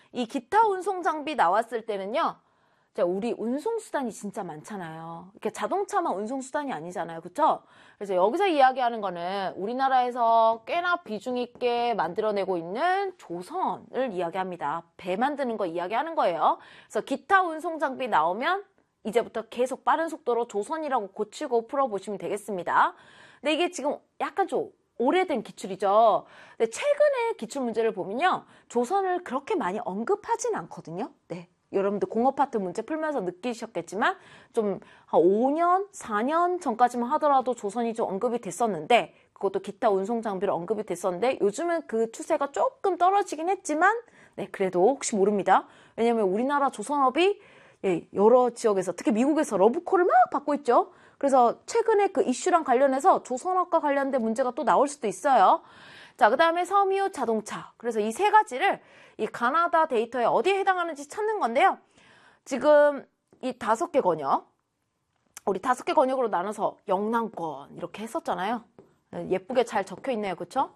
이 기타 운송 장비 나왔을 때는요. 자, 우리 운송수단이 진짜 많잖아요. 이렇게 자동차만 운송수단이 아니잖아요. 그쵸? 그래서 여기서 이야기하는 거는 우리나라에서 꽤나 비중 있게 만들어내고 있는 조선을 이야기합니다. 배 만드는 거 이야기하는 거예요. 그래서 기타 운송 장비 나오면 이제부터 계속 빠른 속도로 조선이라고 고치고 풀어보시면 되겠습니다. 근데 이게 지금 약간 좀 오래된 기출이죠. 근데 최근에 기출 문제를 보면요. 조선을 그렇게 많이 언급하진 않거든요. 네. 여러분들 공업 파트 문제 풀면서 느끼셨겠지만 좀 한 5년, 4년 전까지만 하더라도 조선이 좀 언급이 됐었는데 그것도 기타 운송 장비로 언급이 됐었는데 요즘은 그 추세가 조금 떨어지긴 했지만 네, 그래도 혹시 모릅니다. 왜냐면 우리나라 조선업이 여러 지역에서 특히 미국에서 러브콜을 막 받고 있죠. 그래서 최근에 그 이슈랑 관련해서 조선업과 관련된 문제가 또 나올 수도 있어요. 자, 그 다음에 섬유 자동차. 그래서 이 세 가지를 이 가나다 데이터에 어디에 해당하는지 찾는 건데요. 지금 이 5개 권역, 우리 5개 권역으로 나눠서 영남권 이렇게 했었잖아요. 예쁘게 잘 적혀 있네요. 그쵸?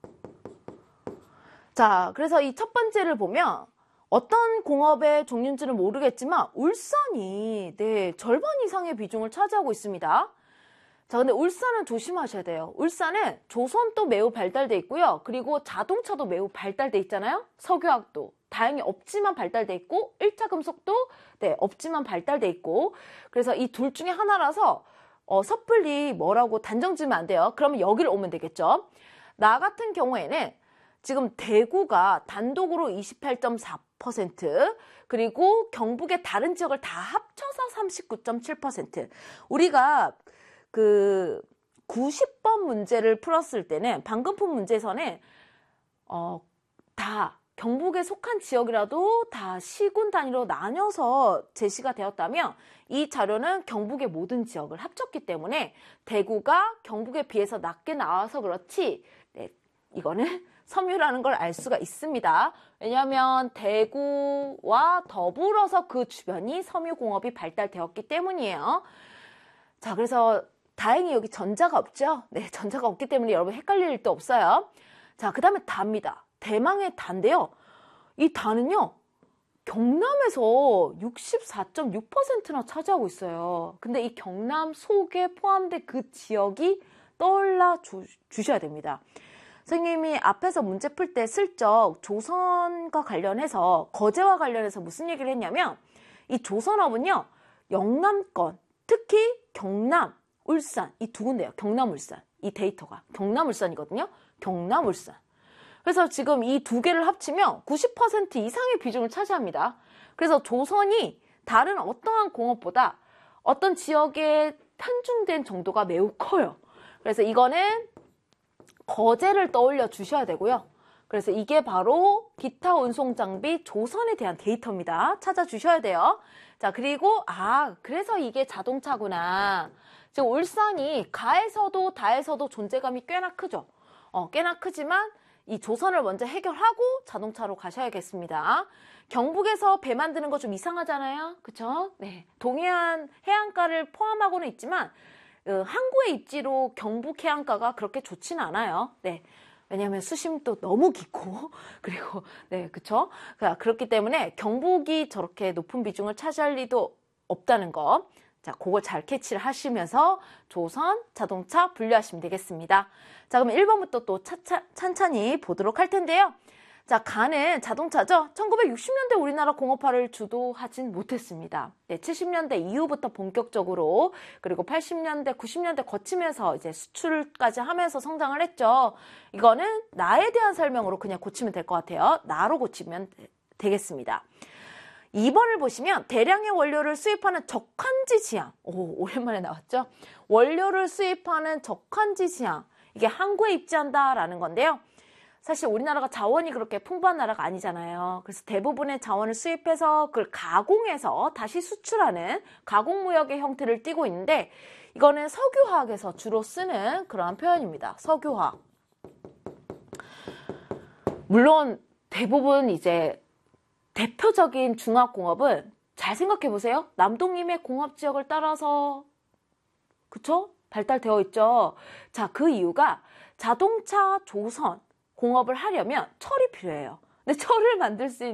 자, 그래서 이 첫 번째를 보면 어떤 공업의 종류인지는 모르겠지만 울산이 절반 이상의 비중을 차지하고 있습니다. 자, 근데 울산은 조심하셔야 돼요. 울산은 조선도 매우 발달돼 있고요. 그리고 자동차도 매우 발달돼 있잖아요. 석유화학도 다행히 없지만 발달돼 있고 1차 금속도 없지만 발달돼 있고 그래서 이 둘 중에 하나라서 섣불리 뭐라고 단정 지으면 안 돼요. 그러면 여기를 오면 되겠죠. 나 같은 경우에는 지금 대구가 단독으로 28.4%, 그리고 경북의 다른 지역을 다 합쳐서 39.7%. 우리가 그 90번 문제를 풀었을 때는 방금 푼 문제에서는 다 경북에 속한 지역이라도 다 시군 단위로 나뉘어서 제시가 되었다면 이 자료는 경북의 모든 지역을 합쳤기 때문에 대구가 경북에 비해서 낮게 나와서 그렇지 이거는 섬유라는 걸 알 수가 있습니다. 왜냐하면 대구와 더불어서 그 주변이 섬유공업이 발달되었기 때문이에요. 자, 그래서 다행히 여기 전자가 없죠. 네, 전자가 없기 때문에 여러분 헷갈릴 일도 없어요. 자, 그 다음에 다입니다. 대망의 다인데요. 이 다는요. 경남에서 64.6%나 차지하고 있어요. 근데 이 경남 속에 포함된 그 지역이 떠올라 주셔야 됩니다. 선생님이 앞에서 문제 풀 때 슬쩍 조선과 관련해서 거제와 관련해서 무슨 얘기를 했냐면 이 조선업은요. 영남권, 특히 경남, 울산 이 두 군데예요. 경남, 울산. 이 데이터가 경남, 울산이거든요. 경남, 울산. 그래서 지금 이 두 개를 합치면 90% 이상의 비중을 차지합니다. 그래서 조선이 다른 어떠한 공업보다 어떤 지역에 편중된 정도가 매우 커요. 그래서 이거는 거제를 떠올려 주셔야 되고요. 그래서 이게 바로 기타 운송 장비 조선에 대한 데이터입니다. 찾아주셔야 돼요. 자, 그리고 그래서 이게 자동차구나. 지금 울산이 가에서도 다에서도 존재감이 꽤나 크죠. 꽤나 크지만 이 조선을 먼저 해결하고 자동차로 가셔야겠습니다. 경북에서 배 만드는 거 좀 이상하잖아요. 그쵸? 네. 동해안 해안가를 포함하고는 있지만 항구의 입지로 경북 해안가가 그렇게 좋지는 않아요. 네. 왜냐하면 수심도 너무 깊고 그리고 그쵸? 그렇기 때문에 경북이 저렇게 높은 비중을 차지할 리도 없다는 거. 자, 그걸 잘 캐치를 하시면서 조선, 자동차 분류하시면 되겠습니다. 자, 그럼 1번부터 또 찬찬히 보도록 할 텐데요. 자, 가는 자동차죠. 1960년대 우리나라 공업화를 주도하진 못했습니다. 70년대 이후부터 본격적으로 그리고 80년대, 90년대 거치면서 이제 수출까지 하면서 성장을 했죠. 이거는 나에 대한 설명으로 그냥 고치면 될 것 같아요. 나로 고치면 되겠습니다. 2번을 보시면 대량의 원료를 수입하는 적한지 지향. 오랜만에 나왔죠. 원료를 수입하는 적한지 지향. 이게 항구에 입지한다라는 건데요. 사실 우리나라가 자원이 그렇게 풍부한 나라가 아니잖아요. 그래서 대부분의 자원을 수입해서 그걸 가공해서 다시 수출하는 가공무역의 형태를 띠고 있는데 이거는 석유화학에서 주로 쓰는 그러한 표현입니다. 석유화학. 물론 대부분 이제 대표적인 중화공업은 잘 생각해 보세요. 남동임의 공업지역을 따라서 그쵸? 발달되어 있죠. 자, 그 이유가 자동차 조선 공업을 하려면 철이 필요해요. 근데 철을 만들 수 있는